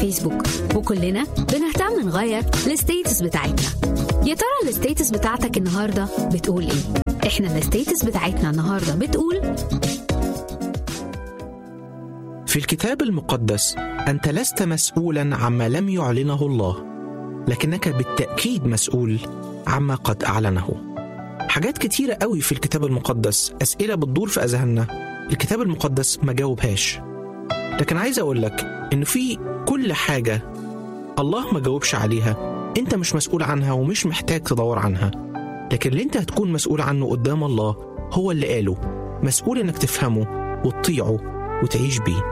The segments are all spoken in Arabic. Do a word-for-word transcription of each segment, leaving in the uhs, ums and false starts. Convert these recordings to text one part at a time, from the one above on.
فيسبوك، وكلنا بنهتم نغير الستيتس بتاعتنا. يا ترى الستيتس بتاعتك النهاردة بتقول ايه؟ احنا الستيتس بتاعتنا النهاردة بتقول: في الكتاب المقدس أنت لست مسؤولا عما لم يعلنه الله، لكنك بالتأكيد مسؤول عما قد أعلنه. حاجات كتيرة قوي في الكتاب المقدس، أسئلة بتدور في أذهاننا الكتاب المقدس ما جاوبهاش، لكن عايز أقولك إنه في كل حاجة الله ما جاوبش عليها أنت مش مسؤول عنها ومش محتاج تدور عنها، لكن اللي أنت هتكون مسؤول عنه قدام الله هو اللي قاله، مسؤول إنك تفهمه وتطيعه وتعيش بيه.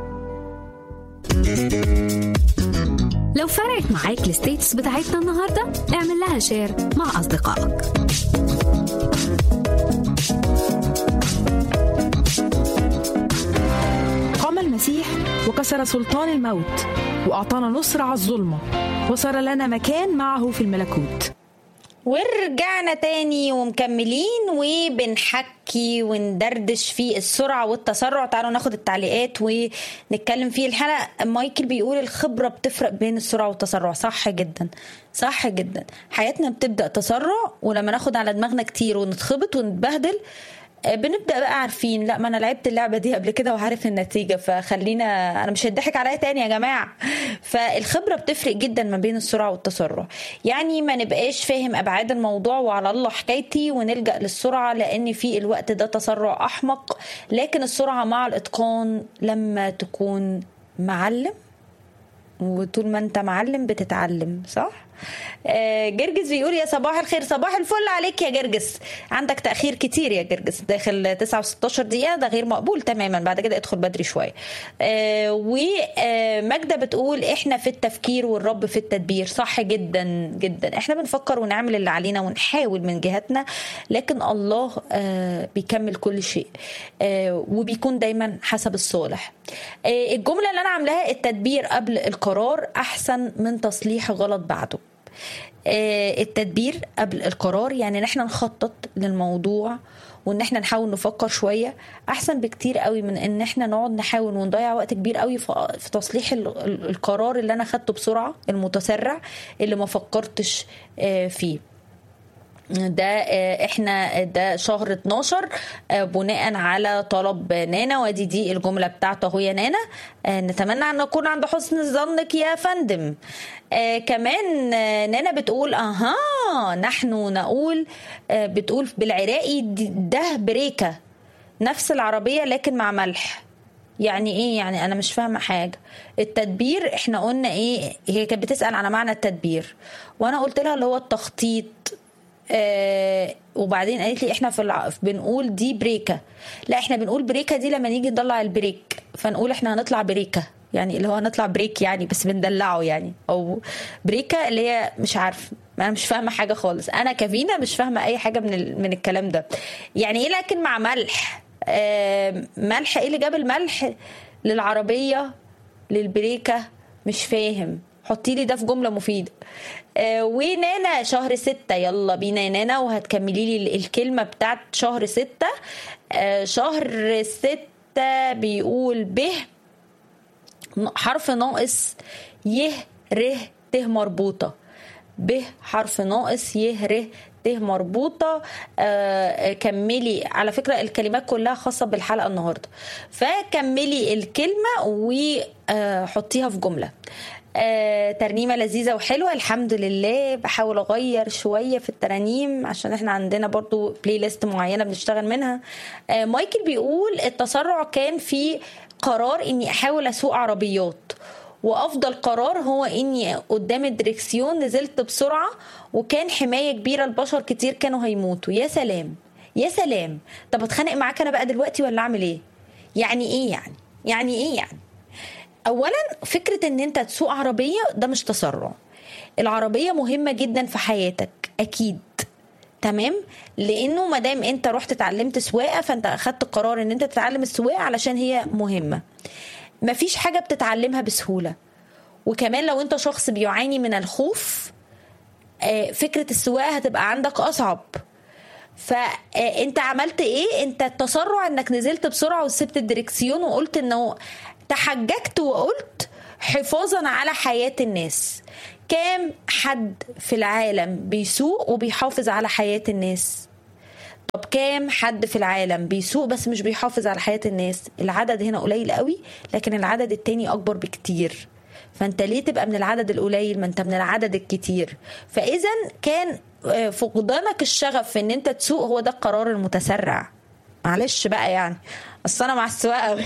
لو فرقت معاك الستيتس بتاعتنا النهاردة، اعمل لها شير مع أصدقائك. قام المسيح وكسر سلطان الموت وأعطانا نصر على الظلمة، وصار لنا مكان معه في الملكوت. ورجعنا تاني ومكملين وبنحكي وندردش في السرعة والتسرع. تعالوا ناخد التعليقات ونتكلم فيه. الحلقة مايكل بيقول الخبرة بتفرق بين السرعة والتسرع. صح جدا، صح جدا. حياتنا بتبدأ تسرع، ولما ناخد على دماغنا كتير ونتخبط ونتبهدل بنبدأ بقى عارفين لا، ما أنا لعبت اللعبة دي قبل كده وعارف النتيجة، فخلينا أنا مش هتضحك عليا تاني يا جماعة. فالخبرة بتفرق جدا ما بين السرعة والتسرع. يعني ما نبقاش فاهم أبعاد الموضوع وعلى الله حكايتي ونلجأ للسرعة، لأن في الوقت ده تسرع أحمق. لكن السرعة مع الإتقان لما تكون معلم، وطول ما أنت معلم بتتعلم. صح؟ جرجس بيقول يا صباح الخير. صباح الفل عليك يا جرجس. عندك تأخير كتير يا جرجس، داخل تسعة وستاشر دقيقة، ده غير مقبول تماما. بعد كده ادخل بدري شوية. ومجدة بتقول احنا في التفكير والرب في التدبير. صح جدا جدا. احنا بنفكر ونعمل اللي علينا ونحاول من جهتنا، لكن الله بيكمل كل شيء وبيكون دايما حسب الصالح. الجملة اللي انا عاملاها التدبير قبل القرار احسن من تصليح غلط بعده. التدبير قبل القرار يعني نحن نخطط للموضوع وان احنا نحاول نفكر شوية احسن بكتير قوي من ان احنا نقعد نحاول ونضيع وقت كبير قوي في تصليح القرار اللي انا خدته بسرعة، المتسرع اللي ما فكرتش فيه. ده احنا ده شهر اتناشر بناء على طلب نانا، ودي دي الجملة بتاعته هو يا نانا. نتمنى ان نكون عند حسن ظنك يا فندم. آه كمان آه نانا بتقول اها نحن نقول آه بتقول بالعراقي ده بريكة، نفس العربية لكن مع ملح. يعني ايه؟ يعني انا مش فاهمة حاجة. التدبير احنا قلنا ايه؟ هي كانت بتسأل على معنى التدبير وانا قلت لها اللي هو التخطيط. آه وبعدين قالت لي احنا في الع... بنقول دي بريكة. لا، احنا بنقول بريكة دي لما نيجي نطلع البريك، فنقول احنا هنطلع بريكة، يعني اللي هو هنطلع بريك يعني، بس بندلعه يعني. او بريكة اللي هي مش عارف، انا مش فاهمة حاجة خالص. انا كفينا مش فاهمة اي حاجة من ال... من الكلام ده. يعني ايه لكن مع ملح؟ آه ملح ايه اللي جاب الملح للعربية للبريكة؟ مش فاهم. حطي لي ده في جملة مفيدة. آه ونانا شهر ستة، يلا بينا يا نانا وهتكملي لي الكلمة بتاعت شهر ستة. آه شهر ستة بيقول به حرف ناقص يه ره ته مربوطة. به حرف ناقص يه ره ته مربوطة. آه كملي. على فكرة الكلمات كلها خاصة بالحلقة النهاردة، فكملي الكلمة وحطيها في جملة. آه، ترنيمة لذيذة وحلوة الحمد لله. بحاول أغير شوية في الترانيم عشان احنا عندنا برضو بلاي ليست معينة بنشتغل منها. آه، مايكل بيقول التسرع كان في قرار اني احاول اسوق عربيات، وافضل قرار هو اني قدام الدريكسيون نزلت بسرعة وكان حماية كبيرة، البشر كتير كانوا هيموتوا. يا سلام يا سلام. طب اتخانق معاك انا بقى دلوقتي ولا اعمل ايه؟ يعني ايه يعني يعني ايه يعني اولا فكرة ان انت تسوق عربية ده مش تسرع. العربية مهمة جدا في حياتك اكيد، تمام، لانه مادام انت رحت اتعلمت سواقة فانت اخدت قرار ان انت تتعلم السواقة علشان هي مهمة. مفيش حاجة بتتعلمها بسهولة. وكمان لو انت شخص بيعاني من الخوف، فكرة السواقة هتبقى عندك اصعب. فانت عملت ايه؟ انت التسرع انك نزلت بسرعة وسبت الدريكسيون وقلت انه تحججت وقلت حفاظا على حياة الناس. كام حد في العالم بيسوق وبيحافظ على حياة الناس؟ طب كام حد في العالم بيسوق بس مش بيحافظ على حياة الناس؟ العدد هنا قليل قوي، لكن العدد التاني أكبر بكتير. فأنت ليه تبقى من العدد القليل؟ ما أنت من العدد الكتير. فإذا كان فقدانك الشغف في أن أنت تسوق هو ده القرار المتسرع. معلش بقى يعني، أصل أنا مع السواقة قوي.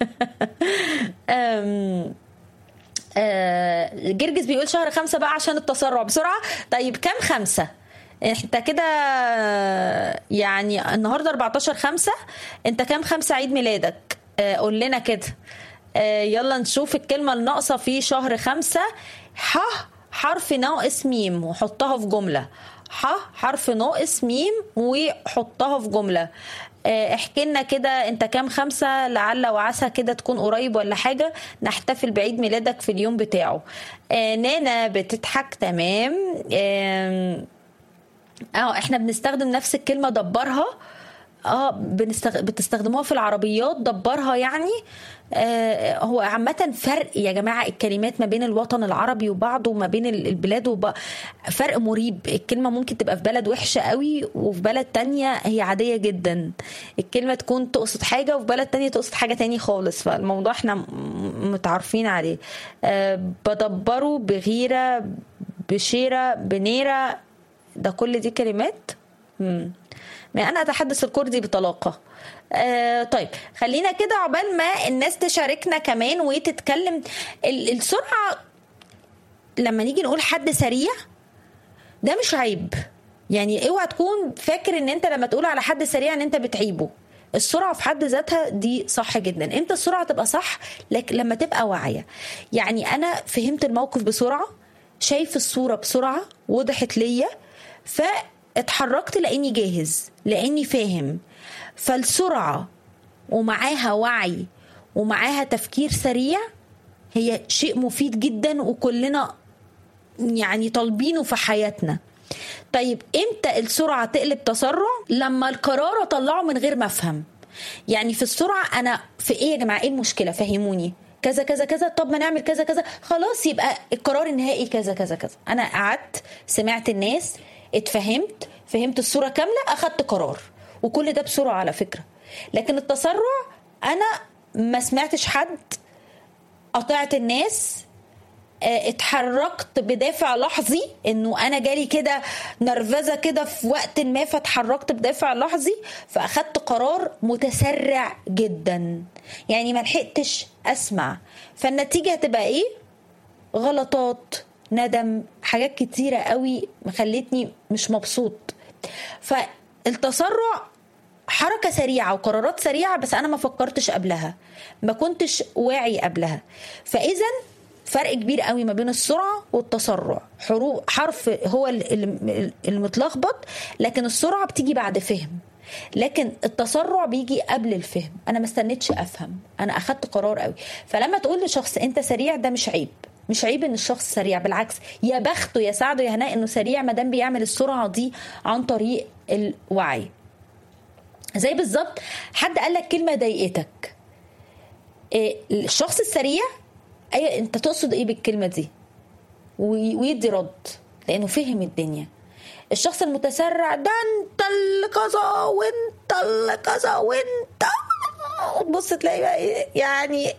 جرجس بيقول شهر خمسة بقى عشان التسرع بسرعة. طيب كام خمسة؟ انت كده يعني النهاردة أربعتاشر خمسة، انت كام خمسة عيد ميلادك؟ اه قول لنا كده. اه يلا نشوف الكلمة الناقصة في شهر خمسة. ح حرف ناقص ميم وحطها في جملة. ح حرف ناقص ميم وحطها في جملة. اه احكي لنا كده انت كام خمسة، لعل وعسى كده تكون قريب ولا حاجة نحتفل بعيد ميلادك في اليوم بتاعه. اه نانا بتضحك. تمام. اه اه احنا بنستخدم نفس الكلمة دبرها. اه بنستغ... بتستخدموها في العربيات دبرها يعني. آه هو عامة فرق يا جماعة الكلمات ما بين الوطن العربي وبعضه وما بين البلاد وب... فرق مريب. الكلمة ممكن تبقى في بلد وحشة قوي وفي بلد تانية هي عادية جدا. الكلمة تكون تقصد حاجة وفي بلد تانية تقصد حاجة تاني خالص. فالموضوع احنا متعرفين عليه. آه بدبره، بغيرة، بشيرة، بنيرة، ده كل دي كلمات. مم. ما أنا أتحدث الكردي بطلاقة. آه طيب خلينا كده عقبال ما الناس تشاركنا كمان وتتكلم. السرعة لما نيجي نقول حد سريع ده مش عيب يعني. اوعى تكون فاكر ان انت لما تقول على حد سريع ان انت بتعيبه. السرعة في حد ذاتها دي صح جدا. امتى السرعة تبقى صح؟ لك لما تبقى واعية. يعني أنا فهمت الموقف بسرعة، شايف الصورة بسرعة، وضحت ليا، فاتحركت لاني جاهز، لاني فاهم. فالسرعة ومعاها وعي ومعاها تفكير سريع هي شيء مفيد جدا وكلنا يعني طالبينه في حياتنا. طيب امتى السرعة تقلب تسرع؟ لما القرار اطلعه من غير ما افهم. يعني في السرعة انا في ايه يا جماعة؟ ايه المشكلة؟ فهموني. كذا كذا كذا، طب ما نعمل كذا كذا، خلاص يبقى القرار النهائي كذا كذا كذا. انا قعدت سمعت الناس، اتفهمت، فهمت الصورة كاملة، اخدت قرار. وكل ده بسرعة على فكرة. لكن التسرع انا ما سمعتش حد، قطعت الناس، اتحركت بدافع لحظي، انه انا جالي كده نرفزة كده في وقت ما، فاتحركت بدافع لحظي فاخدت قرار متسرع جدا. يعني ما لحقتش اسمع. فالنتيجة هتبقى ايه؟ غلطات، ندم، حاجات كتيرة قوي مخلتني مش مبسوط. فالتسرع حركة سريعة وقرارات سريعة، بس انا ما فكرتش قبلها، ما كنتش واعي قبلها. فاذا فرق كبير قوي ما بين السرعة والتسرع. حرف هو المتلخبط، لكن السرعة بتيجي بعد فهم، لكن التسرع بيجي قبل الفهم. انا ما استنيتش افهم، انا اخدت قرار قوي. فلما تقول لشخص انت سريع، ده مش عيب. مش عيب ان الشخص سريع، بالعكس يا بخته يا سعده يا هناء انه سريع ما دام بيعمل السرعة دي عن طريق الوعي. زي بالظبط حد قال لك كلمة ضايقتك، الشخص السريع ايه انت تقصد ايه بالكلمه دي، ويدي رد لانه فهم الدنيا. الشخص المتسرع ده انت اللي كذا وانت اللي كذا وانت، بص تلاقي بقى يعني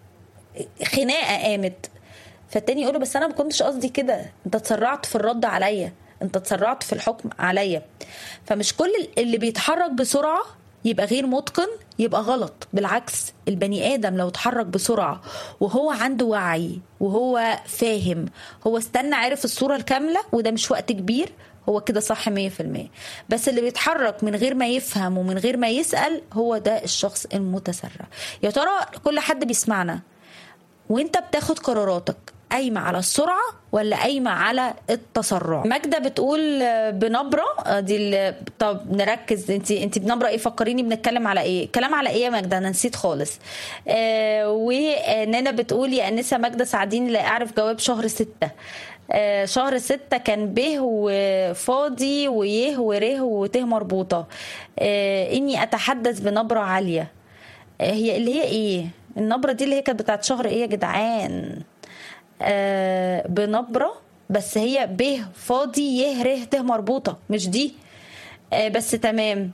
خناقه قامت. فالتاني يقوله بس انا ما كنتش قصدي كده، انت تسرعت في الرد عليا، انت تسرعت في الحكم عليا. فمش كل اللي بيتحرك بسرعه يبقى غير متقن، يبقى غلط. بالعكس البني آدم لو اتحرك بسرعة وهو عنده وعي وهو فاهم، هو استنى عرف الصورة الكاملة، وده مش وقت كبير، هو كده صح مية في المية. بس اللي بيتحرك من غير ما يفهم ومن غير ما يسأل هو ده الشخص المتسرع. يا ترى كل حد بيسمعنا وانت بتاخد قراراتك قايمة على السرعة ولا قايمة على التسرع؟ ماجدة بتقول بنبرة دي. طب نركز، انت انت بنبرة ايه؟ فكريني بنتكلم على ايه؟ كلام على ايه يا ماجدة؟ انا نسيت خالص. آه ونانا بتقول يا انسة ماجدة ساعديني لا اعرف جواب شهر ستة. آه شهر ستة كان به وفاضي ويه وره وته مربوطة. آه اني اتحدث بنبرة عالية. آه هي اللي هي ايه النبرة دي؟ اللي هي كانت بتاعت شهر ايه يا جدعان؟ آه بنبرة، بس هي ب فاضي يه ره ته مربوطة، مش دي. آه بس تمام.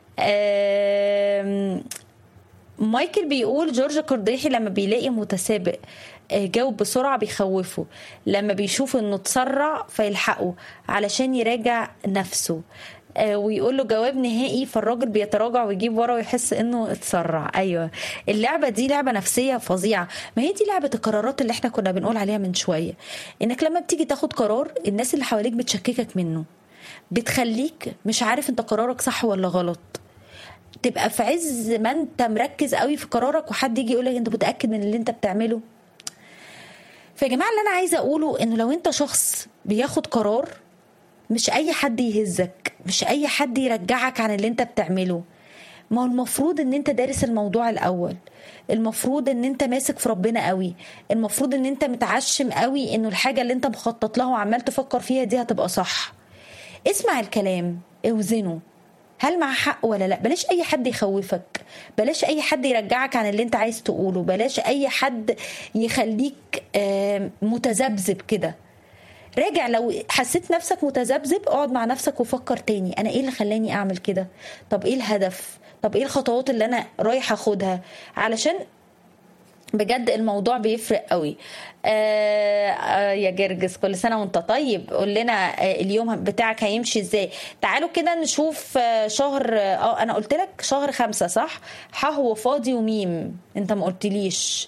آه مايكل بيقول جورج قرداحي لما بيلاقي متسابق جاوب بسرعة بيخوفه، لما بيشوف انه تسرع فيلحقه علشان يراجع نفسه ويقول له جواب نهائي، فالراجل بيتراجع ويجيب ورا ويحس انه اتسرع. ايوه اللعبة دي لعبة نفسية فظيعة. ما هي دي لعبة القرارات اللي احنا كنا بنقول عليها من شوية، انك لما بتيجي تاخد قرار الناس اللي حواليك بتشككك منه، بتخليك مش عارف انت قرارك صح ولا غلط، تبقى في عز ما انت مركز قوي في قرارك وحد يجي يقولك انت متأكد من اللي انت بتعمله. فيا جماعة اللي انا عايزة اقوله انه لو انت شخص بياخد قرار، مش اي حد يهزك، مش اي حد يرجعك عن اللي انت بتعمله. ما هو المفروض ان انت دارس الموضوع الاول، المفروض ان انت ماسك في ربنا قوي، المفروض ان انت متعشم قوي انه الحاجة اللي انت مخطط لها وعمال تفكر فيها دي هتبقى صح. اسمع الكلام، اوزنه، هل مع حق ولا لا. بلاش اي حد يخوفك، بلاش اي حد يرجعك عن اللي انت عايز تقوله، بلاش اي حد يخليك متذبذب كده. راجع، لو حسيت نفسك متذبذب اقعد مع نفسك وفكر تاني، انا ايه اللي خلاني اعمل كده؟ طب ايه الهدف؟ طب ايه الخطوات اللي انا رايح اخدها؟ علشان بجد الموضوع بيفرق قوي. آه آه يا جرجس كل سنة وانت طيب. قول لنا آه اليوم بتاعك هيمشي ازاي. تعالوا كده نشوف آه شهر اه انا قلت لك شهر خمسة صح؟ ح هو فاضي وميم، انت ما قلتليش.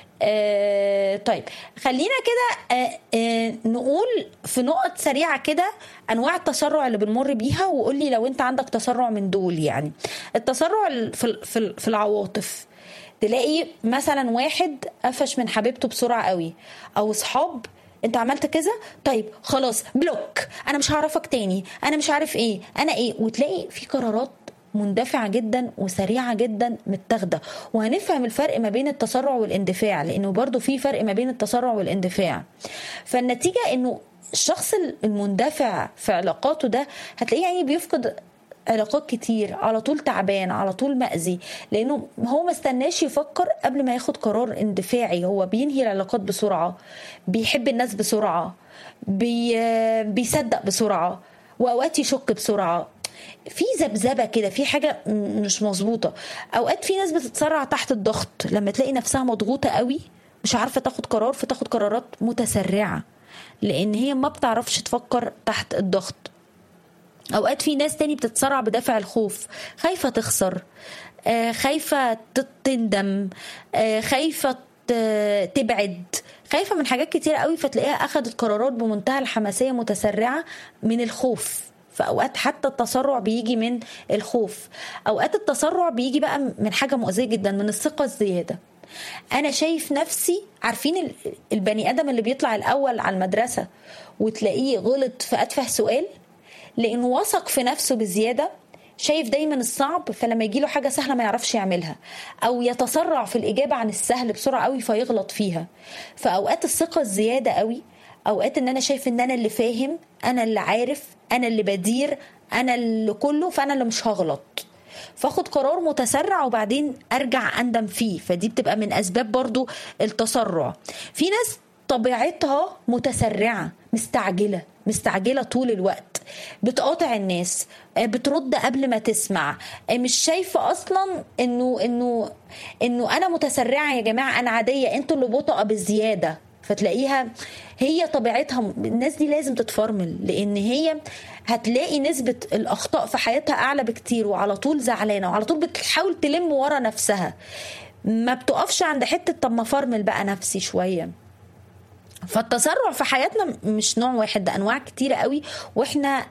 آه طيب خلينا كده آه آه نقول في نقط سريعة كده انواع التسرع اللي بنمر بيها، وقول لي لو انت عندك تسرع من دول. يعني التسرع في في في العواطف، تلاقي مثلا واحد قفش من حبيبته بسرعة قوي، او اصحاب انت عملت كذا طيب خلاص بلوك، انا مش هعرفك تاني، انا مش عارف ايه، انا ايه. وتلاقي في قرارات مندفعة جدا وسريعة جدا متاخدة. وهنفهم الفرق ما بين التسرع والاندفاع، لانه برضو في فرق ما بين التسرع والاندفاع. فالنتيجة انه الشخص المندفع في علاقاته ده هتلاقيه يعني بيفقد علاقات كتير، على طول تعبان، على طول مأذي، لانه هو ما استناش يفكر قبل ما ياخد قرار اندفاعي. هو بينهي العلاقات بسرعة، بيحب الناس بسرعة، بي بيصدق بسرعة، واوقات يشك بسرعة. في ذبذبه كده، في حاجه مش مظبوطه. اوقات في ناس بتتسرع تحت الضغط، لما تلاقي نفسها مضغوطه قوي مش عارفه تاخد قرار، فتاخد قرارات متسرعه لان هي ما بتعرفش تفكر تحت الضغط. اوقات في ناس تاني بتتسرع بدافع الخوف، خايفه تخسر، خايفه تندم، خايفه تبعد، خايفه من حاجات كتير قوي، فتلاقيها اخذت قرارات بمنتهى الحماسيه متسرعه من الخوف. فأوقات حتى التسرع بيجي من الخوف. أوقات التسرع بيجي بقى من حاجة مؤذية جدا، من الثقة الزيادة. أنا شايف نفسي، عارفين البني آدم اللي بيطلع الأول على المدرسة وتلاقيه غلط في أتفه سؤال لأنه وثق في نفسه بزيادة، شايف دايما الصعب، فلما يجيله حاجة سهلة ما يعرفش يعملها، أو يتسرع في الإجابة عن السهل بسرعة قوي فيغلط فيها. فأوقات الثقة الزيادة قوي، اوقات ان انا شايف ان انا اللي فاهم، انا اللي عارف، انا اللي بدير، انا اللي كله، فانا اللي مش هغلط، فاخد قرار متسرع وبعدين ارجع اندم فيه. فدي بتبقى من اسباب برضو التسرع. في ناس طبيعتها متسرعة، مستعجلة مستعجلة طول الوقت، بتقاطع الناس، بترد قبل ما تسمع، مش شايفة اصلا انه انه انه انا متسرعة يا جماعة، انا عادية، انتوا اللي بطئة بزيادة. فتلاقيها هي طبيعتها، الناس دي لازم تتفرمل، لان هي هتلاقي نسبة الاخطاء في حياتها اعلى بكتير، وعلى طول زعلانة، وعلى طول بتحاول تلم ورا نفسها، ما بتقفش عند حتة طب ما فرمل بقى نفسي شوية. فالتسرع في حياتنا مش نوع واحد، ده انواع كتيرة قوي، واحنا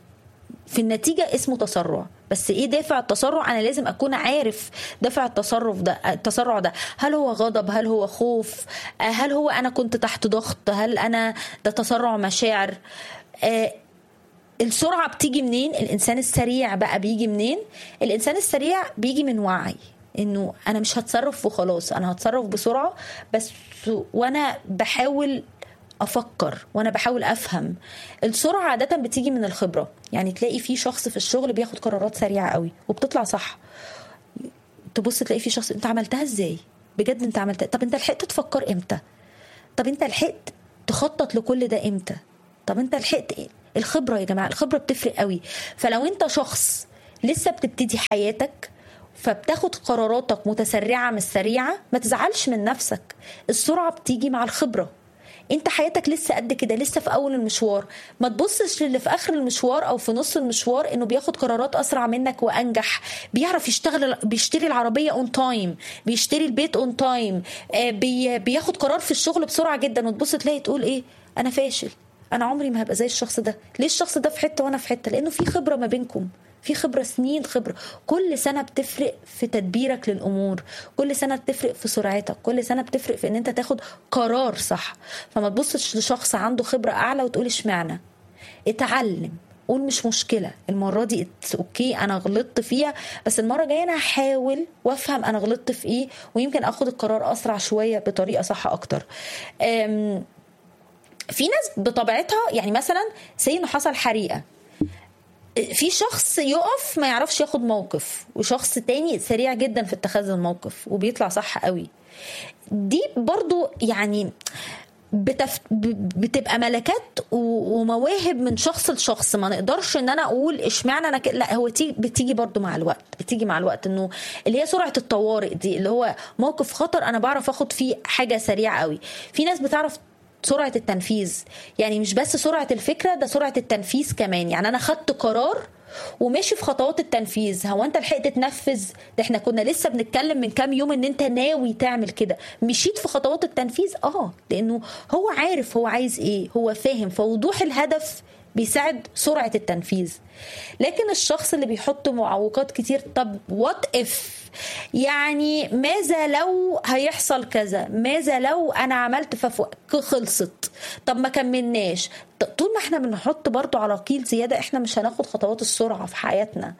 في النتيجة اسمه تسرع. بس ايه دافع التسرع؟ انا لازم اكون عارف دافع التصرف ده، التسرع ده، هل هو غضب، هل هو خوف، هل هو انا كنت تحت ضغط، هل انا ده تسرع مشاعر. آه السرعة بتيجي منين؟ الانسان السريع بقى بيجي منين؟ الانسان السريع بيجي من وعي، انه انا مش هتصرف وخلاص، انا هتصرف بسرعة بس وانا بحاول افكر وانا بحاول افهم. السرعه عاده بتيجي من الخبره، يعني تلاقي في شخص في الشغل بياخد قرارات سريعه قوي وبتطلع صح، تبص تلاقي في شخص انت عملتها ازاي بجد، انت عملتها، طب انت لحقت تفكر امتى، طب انت لحقت تخطط لكل ده امتى؟ طب انت لحقت ايه؟ الخبرة يا جماعة، الخبرة بتفرق قوي. فلو انت شخص لسه بتبتدي حياتك فبتاخد قراراتك متسرعة مش سريعة، ما تزعلش من نفسك، السرعة بتيجي مع الخبرة. انت حياتك لسه قد كده، لسه في اول المشوار، ما تبصش للي في اخر المشوار او في نص المشوار انه بياخد قرارات اسرع منك وانجح، بيعرف يشتغل، بيشتري العربيه اون تايم، بيشتري البيت اون تايم، بي بياخد قرار في الشغل بسرعه جدا، وتبص تلاقي تقول ايه، انا فاشل، انا عمري ما هبقى زي الشخص ده. ليه الشخص ده في حته وانا في حته؟ لانه في خبره ما بينكم، في خبرة، سنين خبرة. كل سنة بتفرق في تدبيرك للأمور، كل سنة بتفرق في سرعتك، كل سنة بتفرق في ان انت تاخد قرار صح. فما تبصش لشخص عنده خبرة اعلى وتقول اشمعنى. اتعلم، قول مش مشكلة، المرة دي اوكي انا غلطت فيها، بس المرة الجاية انا هحاول وافهم انا غلطت في ايه، ويمكن اخد القرار اسرع شوية بطريقة صح اكتر. أم في ناس بطبيعتها يعني مثلا سي انه حصل حريقة، في شخص يقف ما يعرفش ياخد موقف، وشخص تاني سريع جدا في اتخاذ الموقف وبيطلع صح قوي. دي برضو يعني بتف... بتبقى ملكات ومواهب من شخص لشخص، ما نقدرش ان انا اقول اشمعنى انا ك... لا، هو تيجي بتيجي برضو مع الوقت، بتيجي مع الوقت انه اللي هي سرعة الطوارئ دي، اللي هو موقف خطر انا بعرف اخد فيه حاجة سريعة قوي. في ناس بتعرف سرعة التنفيذ، يعني مش بس سرعة الفكرة، ده سرعة التنفيذ كمان. يعني أنا خدت قرار وماشي في خطوات التنفيذ. هو أنت لحقت تنفذ؟ ده احنا كنا لسه بنتكلم من كام يوم ان انت ناوي تعمل كده، مشيت في خطوات التنفيذ. اه لأنه هو عارف هو عايز ايه، هو فاهم، فوضوح الهدف بيساعد سرعة التنفيذ. لكن الشخص اللي بيحط معوقات كتير، طب وات اف، يعني ماذا لو هيحصل كذا، ماذا لو انا عملت ففوق خلصت، طب ما كملناش. طول ما احنا بنحط برضو عراقيل زيادة احنا مش هناخد خطوات السرعة في حياتنا.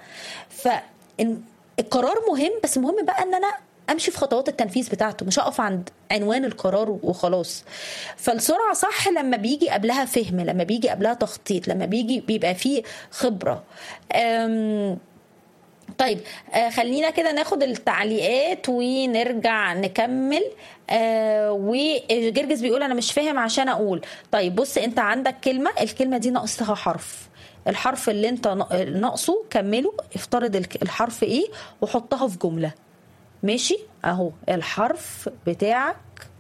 فالقرار مهم، بس مهم بقى ان انا امشي في خطوات التنفيذ بتاعته، مش هقف عند عنوان القرار وخلاص. فالسرعة صح لما بيجي قبلها فهم، لما بيجي قبلها تخطيط، لما بيجي بيبقى فيه خبرة. أم طيب آه خلينا كده ناخد التعليقات ونرجع نكمل. آه وجرجس بيقول انا مش فاهم عشان اقول. طيب بص، انت عندك كلمة، الكلمة دي ناقصها حرف، الحرف اللي انت ناقصه كمله، افترض الحرف ايه وحطها في جملة. ماشي، اهو الحرف بتاعك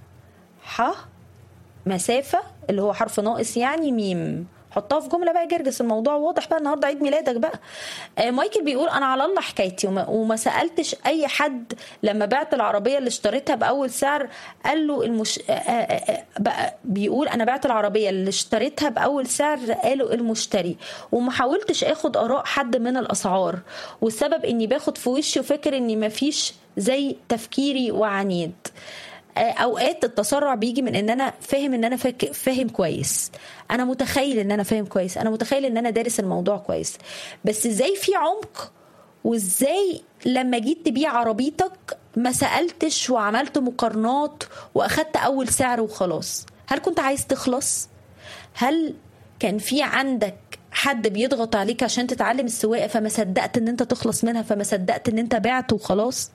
ح مسافة اللي هو حرف ناقص يعني ميم، حطها في جمله بقى. جرجس الموضوع واضح بقى، النهارده عيد ميلادك بقى. آه مايكل بيقول انا على الله حكايتي وما, وما سالتش اي حد لما بعت العربيه اللي اشتريتها باول سعر قال له المش... آه آه بقى بيقول انا بعت العربيه اللي اشتريتها باول سعر قالوا المشتري، وما حاولتش اخد اراء حد من الاسعار، والسبب اني باخد في وشي وفاكر اني ما فيش زي تفكيري وعنيد. اوقات التسرع بيجي من ان انا فاهم ان انا فاهم كويس، انا متخيل ان انا فاهم كويس، انا متخيل ان انا دارس الموضوع كويس، بس ازاي في عمق، وازاي لما جيت تبيع عربيتك ما سألتش وعملت مقارنات واخدت اول سعر وخلاص؟ هل كنت عايز تخلص؟ هل كان في عندك حد بيضغط عليك عشان تتعلم السواقة فما صدقت ان انت تخلص منها، فما صدقت ان انت بعت وخلاص؟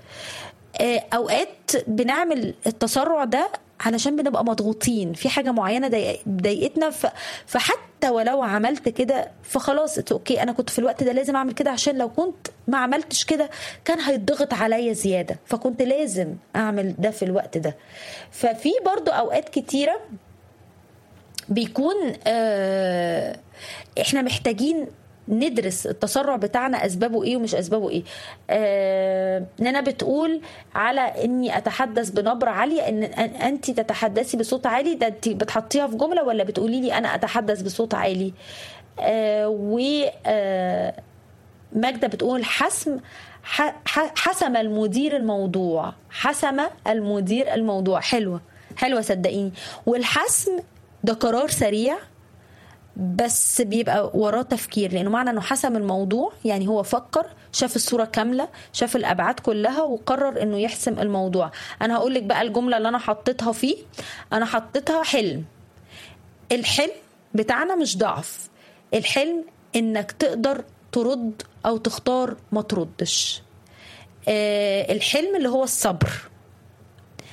اوقات بنعمل التسرع ده علشان بنبقى مضغوطين في حاجه معينه ضايقتنا، فحتى ولو عملت كده فخلاص اوكي، انا كنت في الوقت ده لازم اعمل كده عشان لو كنت ما عملتش كده كان هيتضغط عليا زياده، فكنت لازم اعمل ده في الوقت ده. ففي برضو اوقات كتيره بيكون اه احنا محتاجين ندرس التسرع بتاعنا اسبابه ايه ومش اسبابه ايه. آه نانا بتقول على اني اتحدث بنبره عاليه، ان انت تتحدثي بصوت عالي، ده انت بتحطيها في جمله ولا بتقولي لي انا اتحدث بصوت عالي؟ آه و آه ماجده بتقول حسم حسم المدير الموضوع، حسم المدير الموضوع. حلوه حلوه صدقيني، والحسم ده قرار سريع بس بيبقى وراه تفكير، لانه معنى انه حسم الموضوع يعني هو فكر، شاف الصورة كاملة، شاف الابعاد كلها وقرر انه يحسم الموضوع. انا هقول لك بقى الجملة اللي انا حطيتها فيه، انا حطيتها حلم. الحلم بتاعنا مش ضعف، الحلم انك تقدر ترد او تختار ما تردش. أه الحلم اللي هو الصبر.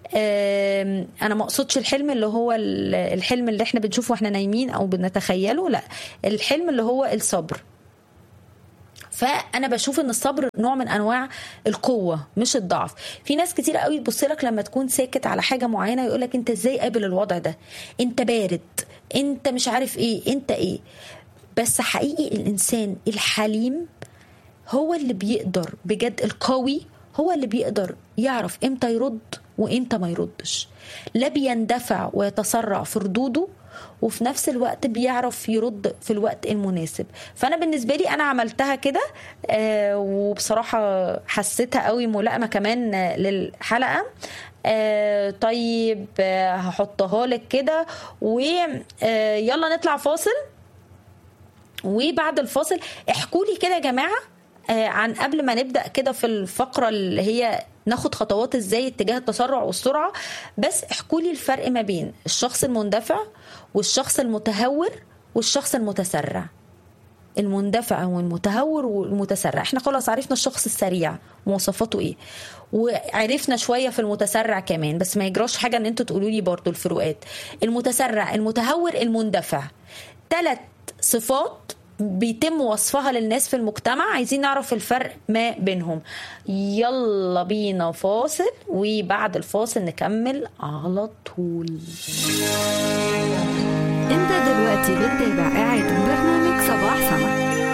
انا ما اقصدش الحلم اللي هو الحلم اللي احنا بنشوفه واحنا نايمين او بنتخيله، لا، الحلم اللي هو الصبر. فانا بشوف ان الصبر نوع من انواع القوه مش الضعف. في ناس كتير قوي تبص لك لما تكون ساكت على حاجه معينه يقول لك انت ازاي قابل الوضع ده، انت بارد، انت مش عارف ايه، انت ايه. بس حقيقي الانسان الحليم هو اللي بيقدر بجد، القوي هو اللي بيقدر يعرف امتى يرد وامتى ما يردش، لا بيندفع ويتسرع في ردوده، وفي نفس الوقت بيعرف يرد في الوقت المناسب. فانا بالنسبه لي انا عملتها كده، آه وبصراحه حسيتها قوي ملائمه كمان للحلقه. آه طيب آه هحطها لك كده، ويلا نطلع فاصل، وبعد الفاصل احكوا لي كده يا جماعه آه عن قبل ما نبدا كده في الفقره اللي هي ناخد خطوات ازاي اتجاه التسرع والسرعه، بس احكوا لي الفرق ما بين الشخص المندفع والشخص المتهور والشخص المتسرع. المندفع والمتهور والمتسرع، احنا خلاص عرفنا الشخص السريع مواصفاته ايه، وعرفنا شويه في المتسرع كمان، بس ما يجراش حاجه ان انتوا تقولوا لي برضو الفروقات. المتسرع، المتهور، المندفع، ثلاث صفات بيتم وصفها للناس في المجتمع، عايزين نعرف الفرق ما بينهم. يلا بينا فاصل، وبعد الفاصل نكمل على طول. انت دلوقتي بتتابع قاعد برنامج صباح سما.